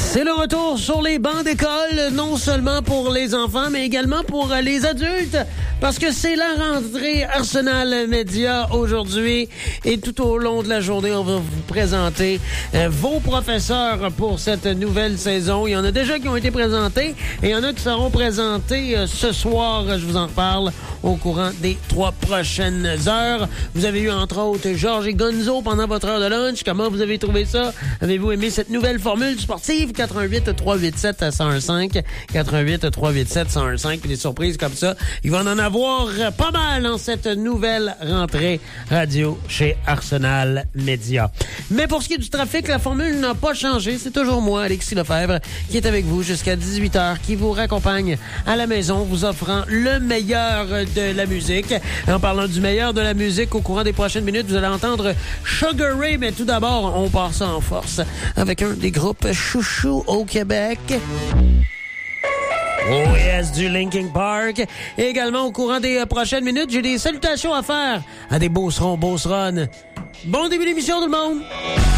C'est le retour sur les bancs d'école, non seulement pour les enfants, mais également pour les adultes, parce que c'est la rentrée Arsenal Média aujourd'hui. Et tout au long de la journée, on va vous présenter vos professeurs pour cette nouvelle saison. Il y en a déjà qui ont été présentés et il y en a qui seront présentés ce soir. Je vous en reparle au courant des 3 prochaines heures. Vous avez eu, entre autres, Georges et Gonzo pendant votre heure de lunch. Comment vous avez trouvé ça? Avez-vous aimé cette nouvelle formule sportive? 88 387 1015 88 387 1015. Puis des surprises comme ça, il va en avoir pas mal dans cette nouvelle rentrée radio chez Arsenal Média. Mais pour ce qui est du trafic, la formule n'a pas changé. C'est toujours moi, Alexis Lefebvre, qui est avec vous jusqu'à 18h, qui vous raccompagne à la maison, vous offrant le meilleur de la musique. En parlant du meilleur de la musique, au courant des prochaines minutes, vous allez entendre Sugar Ray, mais tout d'abord, on part ça en force avec un des groupes chouchous au Québec. Oh yes, du Linkin Park. Et également, au courant des prochaines minutes, j'ai des salutations à faire à des beaucerons, beauceronnes. Bon début d'émission, tout le monde!